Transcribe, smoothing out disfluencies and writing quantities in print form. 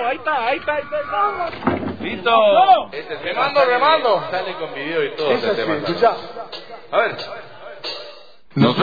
ahí está. ¡Listo! Este es Remando. Sale con video y todo. Es así, escuchá. A ver. Nos